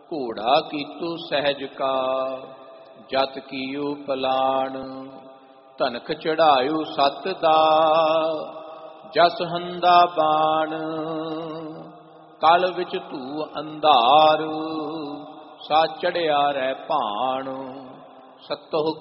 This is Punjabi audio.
ਘੋੜਾ ਕੀਤੂ ਸਹਿਜ ਕਾ, ਜਤ ਕੀਓ ਪਲਾਣ। ਧਨਕ ਚੜਾਇਓ ਸਤ ਦਾ, ਜਸ ਹੰਦਾ ਬਾਣ। ਕਲ ਵਿੱਚ ਧੂ ਅੰਧਾਰ, ਸਾ ਚੜਿਆ ਰਹਿ ਭਾਣ। ਸਤਹੁ